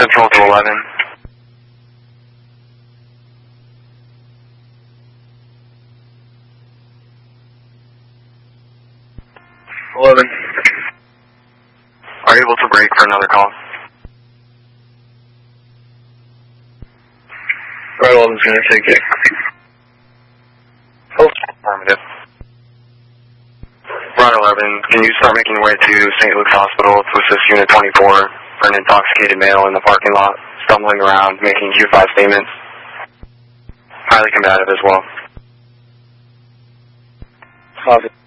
Central to 11. 11. Are you able to break for another call? Right, 11's going to take it. Oh, affirmative. Right, 11, can you start making your way to St. Luke's Hospital to assist Unit 24 for an intoxicated male in the parking lot, stumbling around, making Q5 statements? Highly combative as well. Positive.